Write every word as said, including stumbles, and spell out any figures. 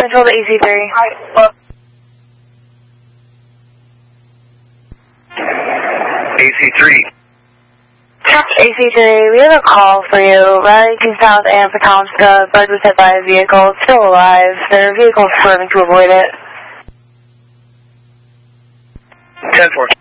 control to A C three. Alright, A C three. A C three, we have a call for you. Riding south and Potomska, Bud was hit by a vehicle, still alive. Their vehicle is swerving to avoid it. ten four.